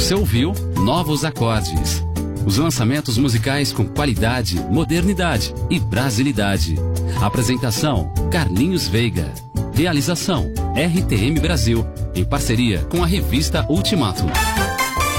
Você ouviu Novos Acordes. Os lançamentos musicais com qualidade, modernidade e brasilidade. Apresentação: Carlinhos Veiga. Realização: RTM Brasil, em parceria com a revista Ultimato.